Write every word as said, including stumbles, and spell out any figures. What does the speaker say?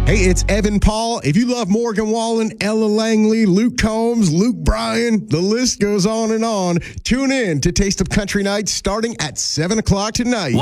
Hey, it's Evan Paul. If you love Morgan Wallen, Ella Langley, Luke Combs, Luke Bryan, the list goes on and on. Tune in to Taste of Country Nights starting at seven o'clock tonight.